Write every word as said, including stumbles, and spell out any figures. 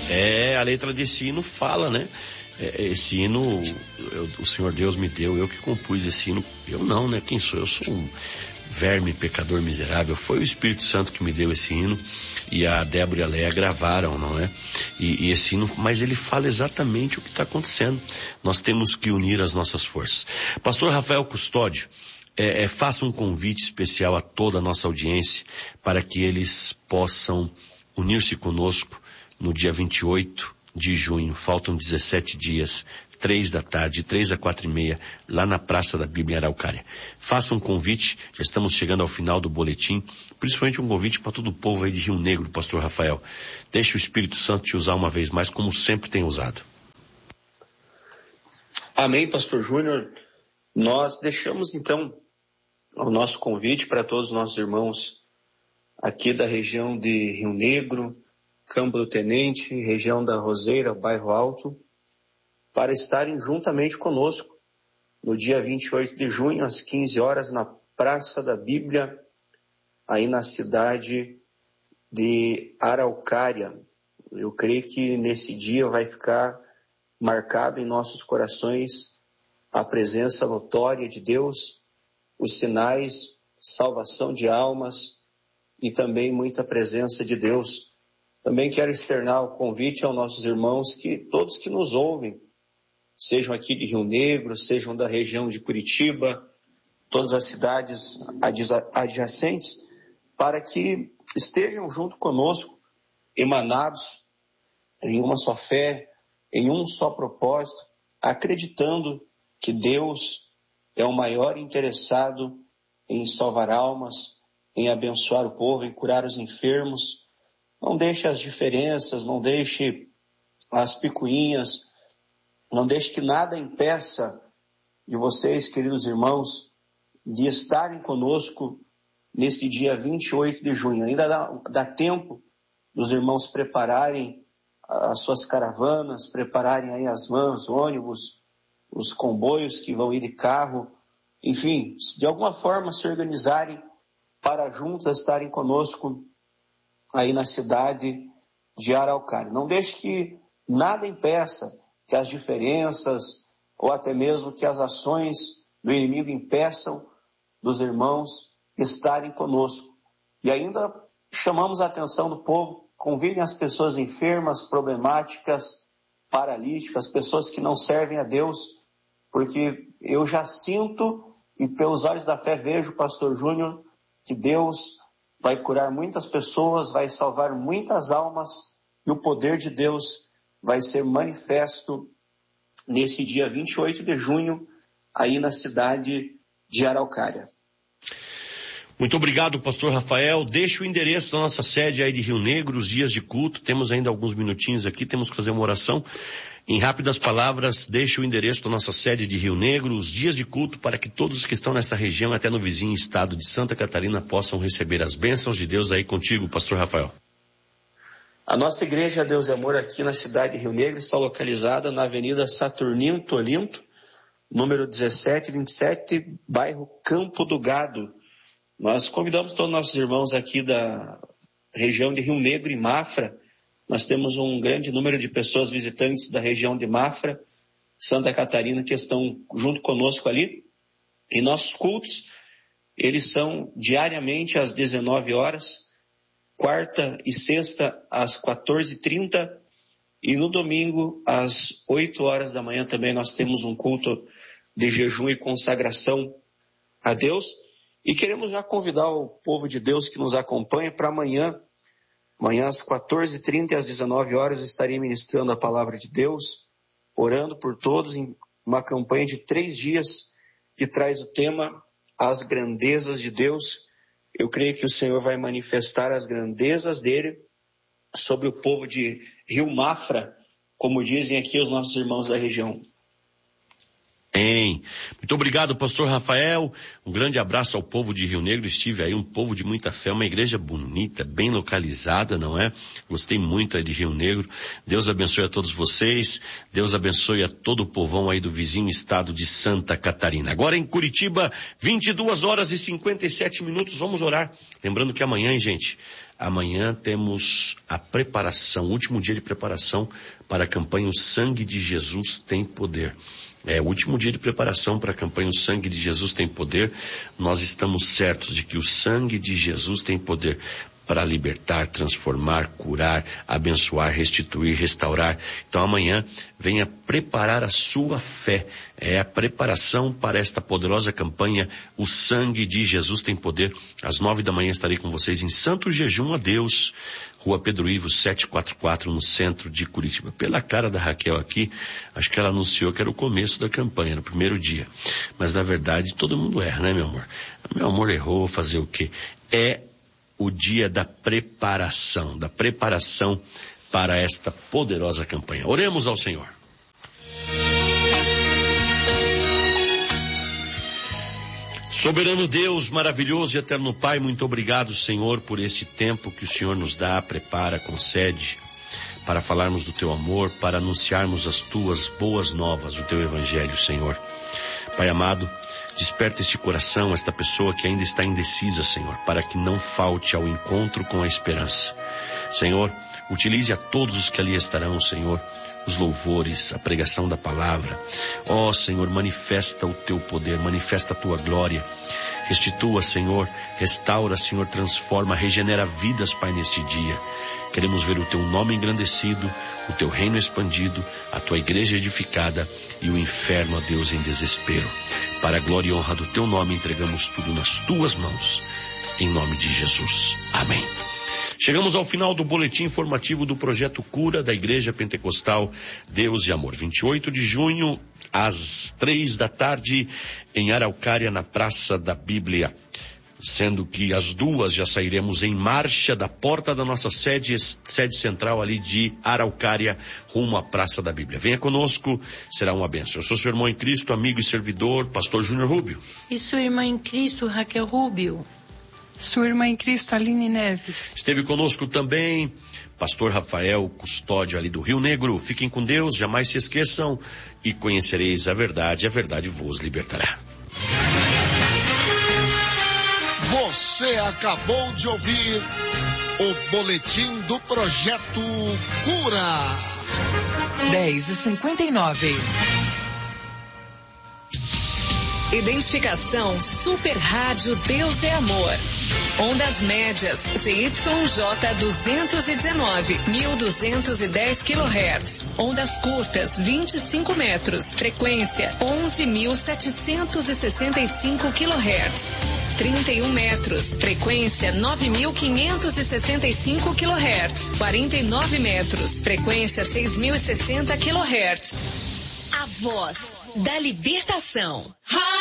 É, a letra desse hino fala, né? É, esse hino, eu, o Senhor Deus me deu, eu que compus esse hino. Eu não, né? Quem sou? Eu sou um verme, pecador miserável. Foi o Espírito Santo que me deu esse hino, e a Débora e a Leia gravaram, não é? E, e esse hino, mas ele fala exatamente o que está acontecendo. Nós temos que unir as nossas forças. Pastor Rafael Custódio, é, é, faça um convite especial a toda a nossa audiência para que eles possam unir-se conosco no dia vinte e oito de junho. Faltam dezessete dias, três da tarde, três a quatro e meia, lá na Praça da Bíblia em Araucária. Faça um convite, já estamos chegando ao final do boletim, principalmente um convite para todo o povo aí de Rio Negro, pastor Rafael. Deixe o Espírito Santo te usar uma vez mais, como sempre tem usado. Amém, pastor Júnior. Nós deixamos então o nosso convite para todos os nossos irmãos aqui da região de Rio Negro, Campo do Tenente, região da Roseira, Bairro Alto, para estarem juntamente conosco no dia vinte e oito de junho, às quinze horas, na Praça da Bíblia, aí na cidade de Araucária. Eu creio que nesse dia vai ficar marcado em nossos corações a presença notória de Deus, os sinais, salvação de almas e também muita presença de Deus. Também quero externar o convite aos nossos irmãos, que todos que nos ouvem, sejam aqui de Rio Negro, sejam da região de Curitiba, todas as cidades adjacentes, para que estejam junto conosco, emanados em uma só fé, em um só propósito, acreditando que Deus é o maior interessado em salvar almas, em abençoar o povo, em curar os enfermos. Não deixe as diferenças, não deixe as picuinhas, não deixe que nada impeça de vocês, queridos irmãos, de estarem conosco neste dia vinte e oito de junho. Ainda dá, dá tempo dos irmãos prepararem as suas caravanas, prepararem aí as vans, ônibus, os comboios que vão ir de carro, enfim, de alguma forma se organizarem para juntos estarem conosco aí na cidade de Araucária. Não deixe que nada impeça que as diferenças ou até mesmo que as ações do inimigo impeçam dos irmãos estarem conosco. E ainda chamamos a atenção do povo, convidem as pessoas enfermas, problemáticas, paralíticas, pessoas que não servem a Deus, porque eu já sinto e pelos olhos da fé vejo, pastor Júnior, que Deus vai curar muitas pessoas, vai salvar muitas almas e o poder de Deus vai ser manifesto nesse dia vinte e oito de junho, aí na cidade de Araucária. Muito obrigado, pastor Rafael. Deixa o endereço da nossa sede aí de Rio Negro, os dias de culto. Temos ainda alguns minutinhos aqui, temos que fazer uma oração. Em rápidas palavras, deixa o endereço da nossa sede de Rio Negro, os dias de culto, para que todos que estão nessa região, até no vizinho estado de Santa Catarina, possam receber as bênçãos de Deus aí contigo, pastor Rafael. A nossa igreja Deus e Amor aqui na cidade de Rio Negro está localizada na Avenida Saturnino Tolinto, número dezessete vinte e sete, bairro Campo do Gado. Nós convidamos todos os nossos irmãos aqui da região de Rio Negro e Mafra. Nós temos um grande número de pessoas visitantes da região de Mafra, Santa Catarina, que estão junto conosco ali. E nossos cultos, eles são diariamente às dezenove horas, quarta e sexta às quatorze e trinta, e no domingo às oito horas da manhã também nós temos um culto de jejum e consagração a Deus. E queremos já convidar o povo de Deus que nos acompanha para amanhã, amanhã às quatorze e trinta e às dezenove horas, eu estarei ministrando a palavra de Deus, orando por todos em uma campanha de três dias que traz o tema As Grandezas de Deus. Eu creio que o Senhor vai manifestar as grandezas dele sobre o povo de Rio Mafra, como dizem aqui os nossos irmãos da região. Tem. Muito obrigado, pastor Rafael. Um grande abraço ao povo de Rio Negro. Estive aí, um povo de muita fé, uma igreja bonita, bem localizada, não é? Gostei muito aí de Rio Negro. Deus abençoe a todos vocês. Deus abençoe a todo o povão aí do vizinho estado de Santa Catarina. Agora em Curitiba, vinte e duas horas e cinquenta e sete minutos. Vamos orar. Lembrando que amanhã, hein, gente, amanhã temos a preparação, o último dia de preparação para a campanha O Sangue de Jesus Tem Poder. É o último dia de preparação para a campanha O Sangue de Jesus Tem Poder. Nós estamos certos de que o sangue de Jesus tem poder para libertar, transformar, curar, abençoar, restituir, restaurar. Então amanhã venha preparar a sua fé. É a preparação para esta poderosa campanha O Sangue de Jesus Tem Poder. Às nove da manhã estarei com vocês em Santo Jejum a Deus, Rua Pedro Ivo, setecentos e quarenta e quatro, no centro de Curitiba. Pela cara da Raquel aqui, acho que ela anunciou que era o começo da campanha, no primeiro dia. Mas na verdade todo mundo erra, né, meu amor? Meu amor errou, fazer o quê? É o dia da preparação, da preparação para esta poderosa campanha. Oremos ao Senhor. Soberano Deus, maravilhoso e eterno Pai, muito obrigado, Senhor, por este tempo que o Senhor nos dá, prepara, concede, para falarmos do Teu amor, para anunciarmos as Tuas boas novas, o Teu Evangelho, Senhor. Pai amado, desperta este coração, esta pessoa que ainda está indecisa, Senhor, para que não falte ao encontro com a esperança. Senhor, utilize a todos os que ali estarão, Senhor, os louvores, a pregação da palavra. Ó, Senhor, manifesta o Teu poder, manifesta a Tua glória. Restitua, Senhor, restaura, Senhor, transforma, regenera vidas, Pai, neste dia. Queremos ver o Teu nome engrandecido, o Teu reino expandido, a Tua igreja edificada e o inferno, ó Deus, em desespero. Para a glória e honra do Teu nome, entregamos tudo nas Tuas mãos. Em nome de Jesus. Amém. Chegamos ao final do boletim informativo do Projeto Cura da Igreja Pentecostal Deus e Amor. vinte e oito de junho, às três da tarde, em Araucária, na Praça da Bíblia. Sendo que às duas já sairemos em marcha da porta da nossa sede, sede central ali de Araucária, rumo à Praça da Bíblia. Venha conosco, será uma bênção. Eu sou seu irmão em Cristo, amigo e servidor, pastor Júnior Rubio. E sua irmã em Cristo, Raquel Rubio. Sua irmã em Cristo, Aline Neves. Esteve conosco também pastor Rafael, custódio ali do Rio Negro. Fiquem com Deus, jamais se esqueçam, e conhecereis a verdade, a verdade vos libertará. Você acabou de ouvir o boletim do Projeto Cura. dez e cinquenta e nove. Identificação Super Rádio Deus é Amor. Ondas médias C Y J duzentos e dezenove, mil duzentos e dez quilohertz. Ondas curtas vinte e cinco metros. Frequência onze mil setecentos e sessenta e cinco quilohertz. trinta e um metros. Frequência nove mil quinhentos e sessenta e cinco quilohertz. quarenta e nove metros. Frequência seis mil e sessenta quilohertz. A voz da libertação.